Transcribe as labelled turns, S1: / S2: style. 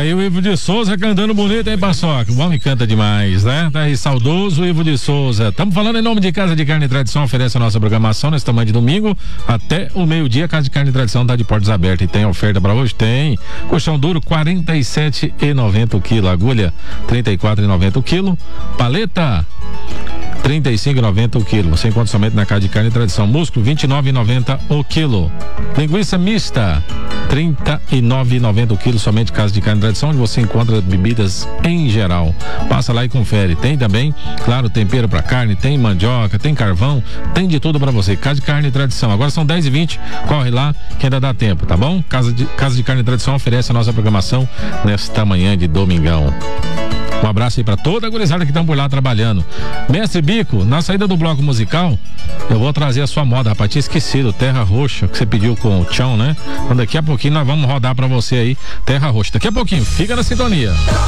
S1: aí o Ivo de Souza cantando bonito, hein, Paçoca? O homem canta demais, né? Tá aí, saudoso Ivo de Souza. Estamos falando em nome de Casa de Carne e Tradição, oferece a nossa programação nesse tamanho de domingo até o meio-dia. Casa de Carne e Tradição tá de portas abertas e tem oferta para hoje? Tem. Colchão duro, R$ 47,90 o quilo. Agulha, R$ 34,90 o quilo. Paleta, R$ 35,90 o quilo. Você encontra somente na Casa de Carne e Tradição. Músculo, R$ 29,90 o quilo. Linguiça mista, R$ 39,90 o quilo. Somente Casa de Carne e Tradição, onde você encontra bebidas em geral. Passa lá e confere. Tem também, claro, tempero para carne, tem mandioca, tem carvão, tem de tudo para você. Casa de Carne e Tradição. Agora são 10h20, corre lá que ainda dá tempo, tá bom? Casa de Carne e Tradição oferece a nossa programação nesta manhã de domingão. Um abraço aí pra toda a gurizada que estão por lá trabalhando. Mestre Bico, na saída do bloco musical, eu vou trazer a sua moda, rapaz. Tinha esquecido, Terra Roxa, que você pediu com o Tchão, né? Então daqui a pouquinho nós vamos rodar pra você aí, Terra Roxa. Daqui a pouquinho, fica na sintonia.